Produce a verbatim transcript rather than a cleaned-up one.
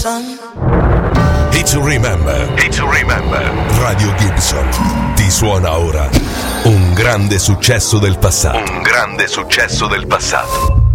Gibson. Hit to remember. Hit to remember. Radio Gibson ti suona ora un grande successo del passato. Un grande successo del passato.